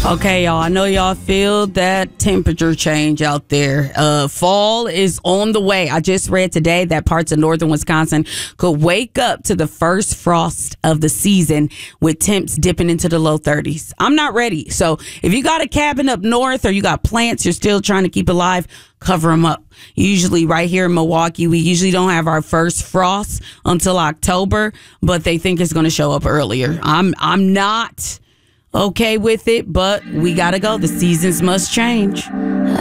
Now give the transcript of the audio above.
Okay, y'all. I know y'all feel that temperature change out there. Fall is on the way. I just read today that parts of northern Wisconsin could wake up to the first frost of the season with temps dipping into the low 30s. I'm not ready. So if you got a cabin up north or you got plants you're still trying to keep alive, cover them up. Usually right here in Milwaukee, we usually don't have our first frost until October, but they think it's going to show up earlier. I'm not okay with it, but we gotta go. The seasons must change.